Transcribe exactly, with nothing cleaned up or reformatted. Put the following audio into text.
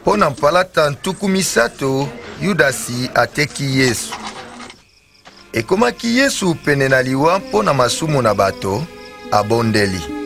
Mpo na mpalata ntuku misato, Yudasi ateki Yesu. Ekomaki Yesu pene na liwa mpo na masumu na bato, abondeli.